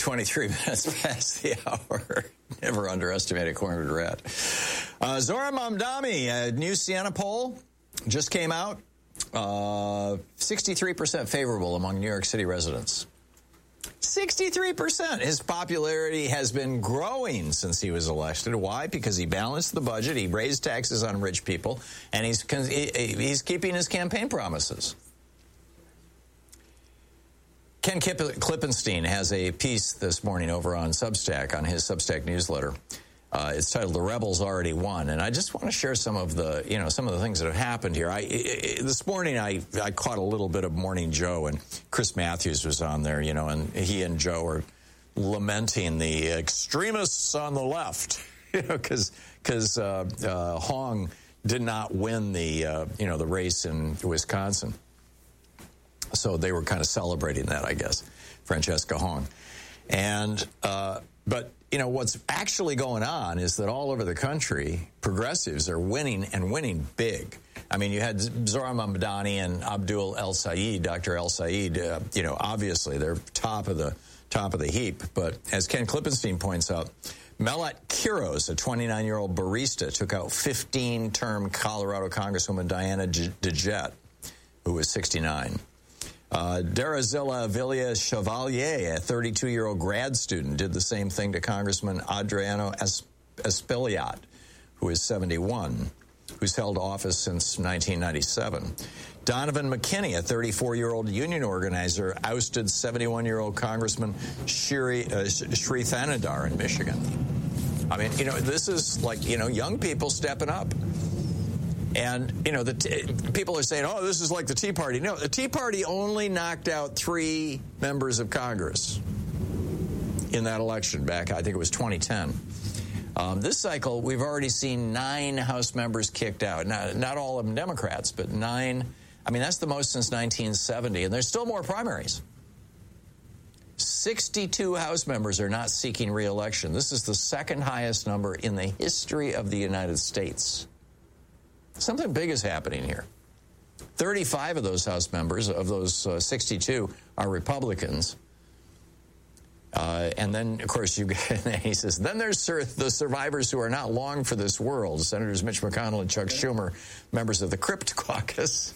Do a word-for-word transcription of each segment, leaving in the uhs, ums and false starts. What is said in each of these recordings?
twenty-three minutes past the hour. Never underestimate a cornered rat. Uh, Zohran Mamdani, a new Siena poll just came out. Uh, sixty-three percent favorable among New York City residents. sixty-three percent. His popularity has been growing since he was elected. Why? Because he balanced the budget, he raised taxes on rich people, and he's he's keeping his campaign promises. Ken Klippenstein has a piece this morning over on Substack, on his Substack newsletter. Uh, it's titled "The Rebels Already Won," and I just want to share some of the, you know, some of the things that have happened here. I, I, this morning, I, I caught a little bit of Morning Joe, and Chris Matthews was on there, you know, and he and Joe are lamenting the extremists on the left, you know, because because uh, uh, Hong did not win the, uh, you know, the race in Wisconsin. So they were kind of celebrating that, I guess, Francesca Hong. And, uh, but, you know, what's actually going on is that all over the country, progressives are winning and winning big. I mean, you had Zohran Mamdani and Abdul El Sayed, Doctor El Sayed, uh, you know, obviously they're top of the top of the heap. But as Ken Klippenstein points out, Melat Quiros, a twenty-nine-year-old barista, took out fifteen-term Colorado Congresswoman Diana DeJette, who was sixty-nine. Uh, Darazila Villas Chevalier, a thirty-two-year-old grad student, did the same thing to Congressman Adriano Espaillat, who is seventy-one, who's held office since nineteen ninety-seven. Donovan McKinney, a thirty-four-year-old union organizer, ousted seventy-one-year-old Congressman Shri, uh, Shri Thanadar in Michigan. I mean, you know, this is like, you know, young people stepping up. And, you know, the t- people are saying, oh, this is like the Tea Party. No, the Tea Party only knocked out three members of Congress in that election back, I think it was twenty ten. Um, this cycle, we've already seen nine House members kicked out. Not, not all of them Democrats, but nine. I mean, that's the most since nineteen seventy. And there's still more primaries. sixty-two House members are not seeking re-election. This is the second highest number in the history of the United States. Something big is happening here. thirty-five of those House members, of those uh, sixty-two, are Republicans. Uh, and then, of course, you get, he says, then there's sur- the survivors who are not long for this world. Senators Mitch McConnell and Chuck Schumer, members of the Crypt Caucus.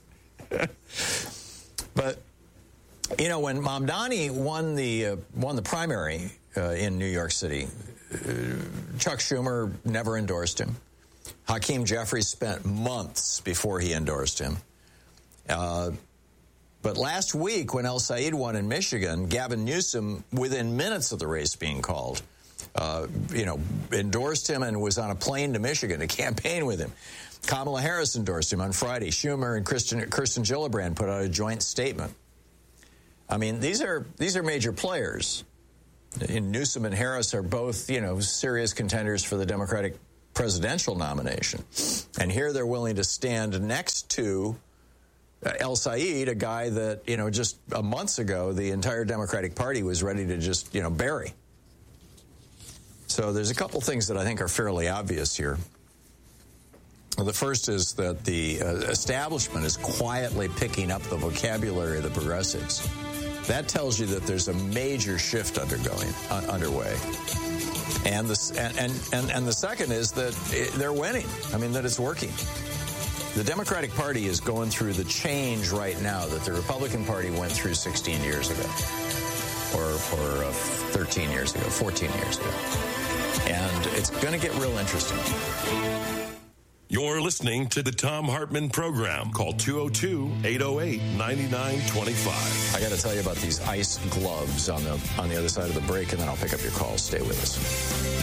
But, you know, when Mamdani won the, uh, won the primary uh, in New York City, uh, Chuck Schumer never endorsed him. Hakeem Jeffries spent months before he endorsed him. Uh, but last week, when El Sayed won in Michigan, Gavin Newsom, within minutes of the race being called, uh, you know, endorsed him and was on a plane to Michigan to campaign with him. Kamala Harris endorsed him on Friday. Schumer and Kirsten, Kirsten Gillibrand put out a joint statement. I mean, these are these are major players. And Newsom and Harris are both, you know, serious contenders for the Democratic presidential nomination. And here they're willing to stand next to uh, El Sayed, a guy that, you know, just a months ago, the entire Democratic Party was ready to just, you know, bury. So there's a couple things that I think are fairly obvious here. Well, the first is that the uh, establishment is quietly picking up the vocabulary of the progressives. That tells you that there's a major shift undergoing, uh, underway. And the, and, and, and the second is that they're winning. I mean, that it's working. The Democratic Party is going through the change right now that the Republican Party went through sixteen years ago. Or, or uh, thirteen years ago, fourteen years ago. And it's going to get real interesting. You're listening to the Thom Hartmann Program. Call two oh two, eight oh eight, nine nine two five. I got to tell you about these ice gloves on the on the other side of the break, and then I'll pick up your calls. Stay with us.